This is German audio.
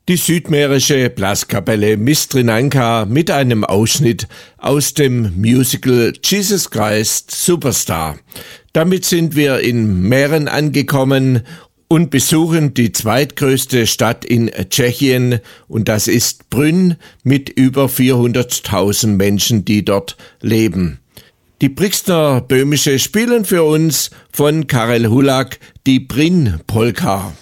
Die südmährische Blaskapelle Mistrinanka mit einem Ausschnitt aus dem Musical Jesus Christ Superstar. Damit sind wir in Mähren angekommen und besuchen die zweitgrößte Stadt in Tschechien, und das ist Brünn mit über 400.000 Menschen, die dort leben. Die Brixner Böhmische spielen für uns von Karel Hulak die Brinn-Polka.